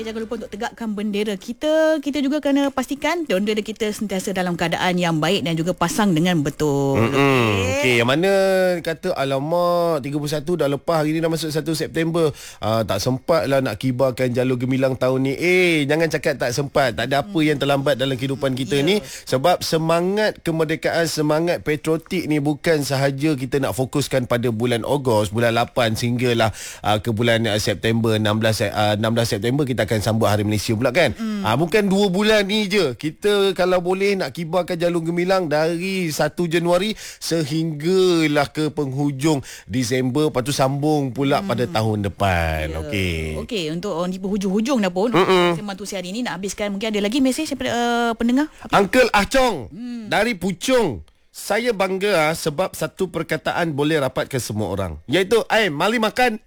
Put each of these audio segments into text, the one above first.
Okey, jangan lupa untuk tegakkan bendera kita. Kita juga kena pastikan bendera kita sentiasa dalam keadaan yang baik dan juga pasang dengan betul. Okey, yang mana kata alamak 31 dah lepas, hari ni dah masuk 1 September. Tak sempat lah nak kibarkan jalur gemilang tahun ni. Jangan cakap tak sempat. Tak ada apa yang terlambat dalam kehidupan kita ni. Sebab semangat kemerdekaan, semangat patriotik ni bukan sahaja kita nak fokuskan pada bulan Ogos, bulan 8 sehinggalah ke bulan September. 16 September kita akan sambut Hari Malaysia pula kan. Bukan 2 bulan ni je. Kita kalau boleh nak kibarkan jalur gemilang dari 1 Januari sehinggalah ke penghujung Disember, lepas tu sambung pula pada tahun depan. Okey, untuk di penghujung-hujung dah pun Sembang Tu Siang hari ni nak habiskan. Mungkin ada lagi mesej daripada pendengar. Uncle Ah Chong dari Puchong. Saya bangga sebab satu perkataan boleh rapat ke semua orang, iaitu mari makan.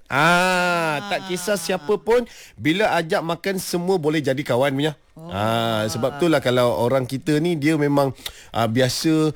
Tak kisah siapa pun, bila ajak makan semua boleh jadi kawan punya. Sebab itulah kalau orang kita ni dia memang biasa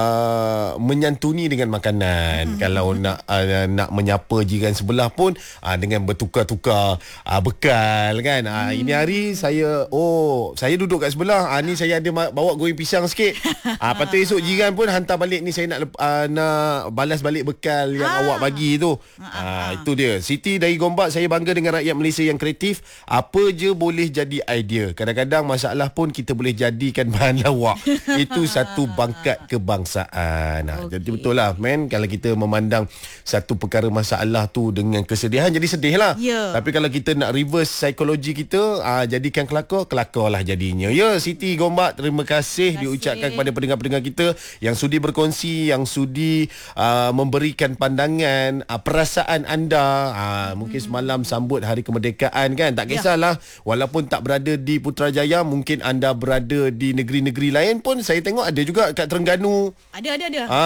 menyantuni dengan makanan. Kalau nak menyapa jiran sebelah pun dengan bertukar-tukar bekal kan. Ini hari saya duduk kat sebelah, ni saya ada bawa goreng pisang sikit. Lepas tu esok jiran pun hantar balik, ni saya nak balas balik bekal yang awak bagi tu. Itu dia. Siti dari Gombak, saya bangga dengan rakyat Malaysia yang kreatif. Apa je boleh jadi idea. Kadang-kadang masalah pun kita boleh jadikan bahan lawak. Itu satu bangkat kebangsaan. Jadi betul lah men, kalau kita memandang satu perkara masalah tu dengan kesedihan, jadi sedih lah. Tapi kalau kita nak reverse psikologi kita, jadikan kelakar lah jadinya. Siti Gombak, terima kasih diucapkan kepada pendengar-pendengar kita yang sudi berkongsi, yang sudi memberikan pandangan, perasaan anda. Mungkin semalam sambut Hari Kemerdekaan kan. Tak kisahlah, walaupun tak berada di Putrajaya, mungkin anda berada di negeri-negeri lain pun. Saya tengok ada juga kat Terengganu. Ada.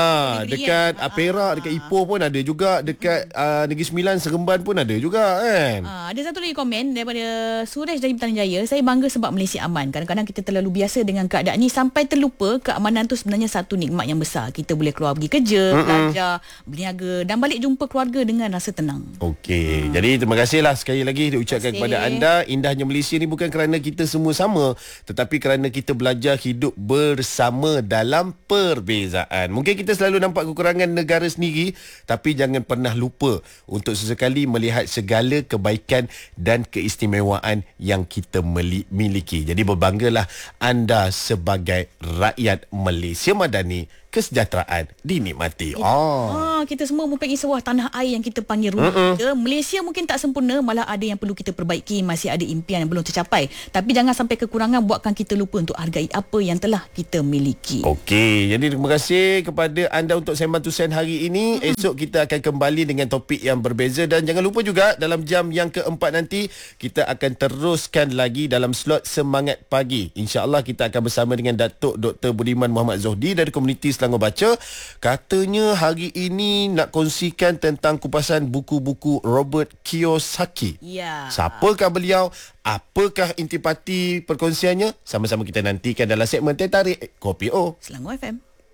Dekat Perak, dekat Ipoh pun ada juga. Dekat Negeri Sembilan, Seremban pun ada juga kan. Ada satu lagi komen daripada Suresh dari Putrajaya. Saya bangga sebab Malaysia aman. Kadang-kadang kita terlalu biasa dengan keadaan ni sampai terlupa keamanan tu sebenarnya satu nikmat yang besar. Kita boleh keluar pergi kerja, belajar, berniaga dan balik jumpa keluarga dengan rasa tenang. Okey, jadi terima kasihlah sekali lagi diucapkan kepada anda. Indahnya Malaysia ni bukan kerana kita semua sama, tetapi kerana kita belajar hidup bersama dalam perbezaan. Mungkin kita selalu nampak kekurangan negara sendiri, tapi jangan pernah lupa untuk sesekali melihat segala kebaikan dan keistimewaan yang kita miliki. Jadi berbanggalah anda sebagai rakyat Malaysia Madani. Kesejahteraan dinikmati. Kita semua mempunyai sebuah tanah air yang kita panggil rumah kita. Malaysia mungkin tak sempurna, malah ada yang perlu kita perbaiki, masih ada impian yang belum tercapai. Tapi jangan sampai kekurangan buatkan kita lupa untuk hargai apa yang telah kita miliki. Okey, jadi terima kasih kepada anda untuk Sembang Tu Siang hari ini. Esok kita akan kembali dengan topik yang berbeza, dan jangan lupa juga dalam jam yang keempat nanti kita akan teruskan lagi dalam slot Semangat Pagi. InsyaAllah kita akan bersama dengan Datuk Dr. Budiman Muhammad Zohdi dari komuniti Selangor Baca. Katanya hari ini nak kongsikan tentang kupasan buku-buku Robert Kiyosaki. Siapakah beliau? Apakah intipati perkongsiannya? Sama-sama kita nantikan dalam segmen Teh Tarik Kopi O Selangor FM.